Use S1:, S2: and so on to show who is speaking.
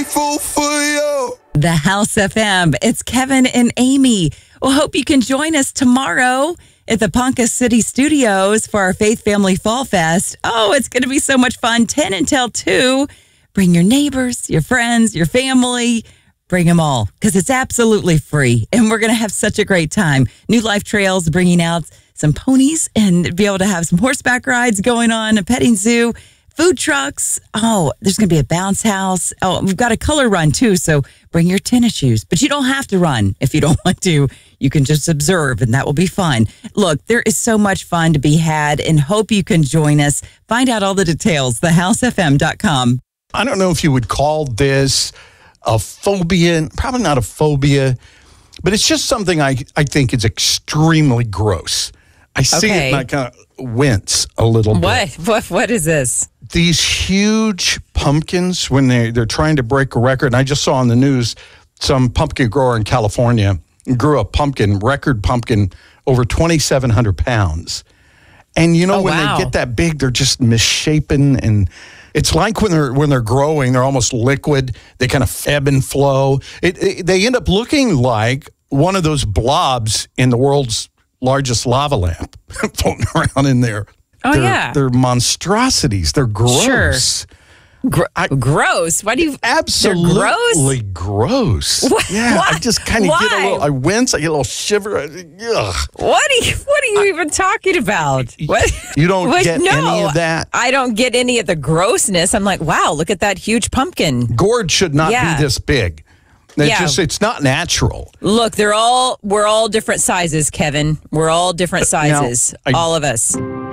S1: grateful for you.
S2: The House FM. It's Kevin and Amy. Well, hope you can join us tomorrow at the Ponca City Studios for our Faith Family Fall Fest. Oh, it's going to be so much fun. 10 until 2. Bring your neighbors, your friends, your family. Bring them all because it's absolutely free. And we're going to have such a great time. New Life Trails bringing out some ponies and be able to have some horseback rides going on, a petting zoo. Food trucks. Oh, there's going to be a bounce house. Oh, we've got a color run too. So bring your tennis shoes, but you don't have to run if you don't want to. You can just observe and that will be fun. Look, there is so much fun to be had and hope you can join us. Find out all the details, thehousefm.com.
S1: I don't know if you would call this a phobia, probably not a phobia, but it's just something I think is extremely gross. I see it and I kind of wince a little bit.
S2: What is this?
S1: These huge pumpkins when they're trying to break a record. And I just saw on the news some pumpkin grower in California grew a record pumpkin over 2,700 pounds. And you know, when they get that big, they're just misshapen, and it's like when they're growing, they're almost liquid. They kind of ebb and flow. They end up looking like one of those blobs in the world's largest lava lamp floating around in there. They're monstrosities. They're gross.
S2: Sure. Gross? Why do you?
S1: Absolutely gross.
S2: What?
S1: Yeah,
S2: What?
S1: I just kind of get a little. I wince. I get a little shiver. Ugh.
S2: What are you even talking about? What?
S1: You don't get any of that?
S2: I don't get any of the grossness. I'm like, wow, look at that huge pumpkin.
S1: Gourd should not be this big. It's not natural.
S2: Look, we're all different sizes, Kevin. We're all different sizes. All of us.